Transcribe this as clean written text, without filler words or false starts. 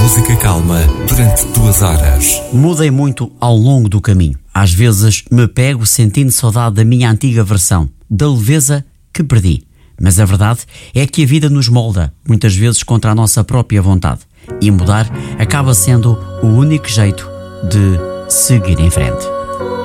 música calma durante 2 horas. Mudei muito ao longo do caminho. Às vezes me pego sentindo saudade da minha antiga versão, da leveza que perdi. Mas a verdade é que a vida nos molda, muitas vezes contra a nossa própria vontade. E mudar acaba sendo o único jeito de seguir em frente.